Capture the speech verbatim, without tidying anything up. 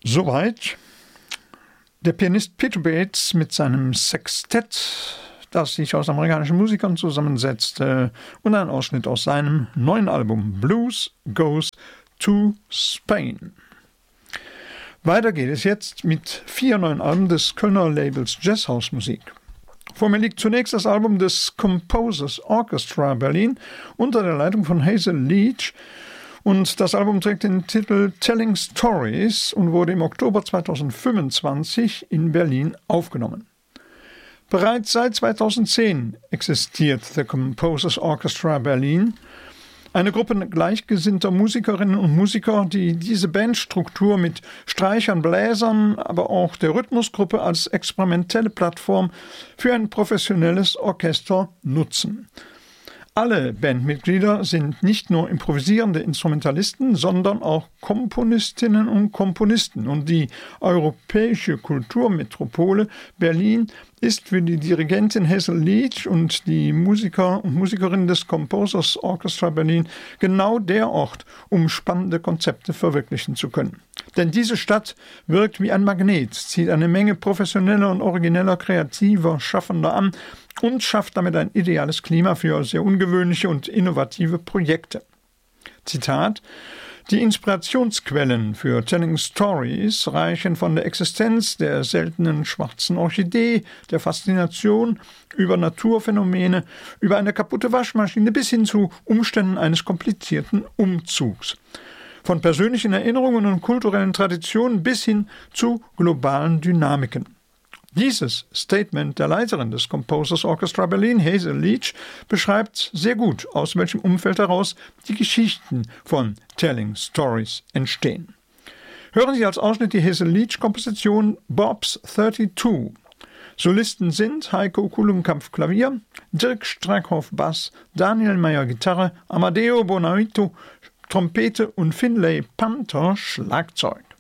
Soweit der Pianist Peter Bates mit seinem Sextett, das sich aus amerikanischen Musikern zusammensetzte, und ein Ausschnitt aus seinem neuen Album Blues Goes to Spain. Weiter geht es jetzt mit vier neuen Alben des Kölner Labels Jazzhouse Musik. Vor mir liegt zunächst das Album des Composers Orchestra Berlin unter der Leitung von Hazel Leach, und das Album trägt den Titel Telling Stories und wurde im Oktober zweitausendfünfundzwanzig in Berlin aufgenommen. Bereits seit zweitausendzehn existiert The Composers Orchestra Berlin, eine Gruppe gleichgesinnter Musikerinnen und Musiker, die diese Bandstruktur mit Streichern, Bläsern, aber auch der Rhythmusgruppe als experimentelle Plattform für ein professionelles Orchester nutzen. Alle Bandmitglieder sind nicht nur improvisierende Instrumentalisten, sondern auch Komponistinnen und Komponisten. Und die europäische Kulturmetropole Berlin ist für die Dirigentin Hazel Leach und die Musiker und Musikerinnen des Composers Orchestra Berlin genau der Ort, um spannende Konzepte verwirklichen zu können. Denn diese Stadt wirkt wie ein Magnet, zieht eine Menge professioneller und origineller, kreativer Schaffender an und schafft damit ein ideales Klima für sehr ungewöhnliche und innovative Projekte. Zitat: Die Inspirationsquellen für Telling Stories reichen von der Existenz der seltenen schwarzen Orchidee, der Faszination über Naturphänomene, über eine kaputte Waschmaschine bis hin zu Umständen eines komplizierten Umzugs. Von persönlichen Erinnerungen und kulturellen Traditionen bis hin zu globalen Dynamiken. Dieses Statement der Leiterin des Composers Orchestra Berlin, Hazel Leach, beschreibt sehr gut, aus welchem Umfeld heraus die Geschichten von Telling Stories entstehen. Hören Sie als Ausschnitt die Hazel Leach-Komposition Bob's thirty-two. Solisten sind Heiko Kulenkampf Klavier, Dirk Streckhoff Bass, Daniel Meyer Gitarre, Amadeo Bonavito Trompete und Finlay Panther Schlagzeug.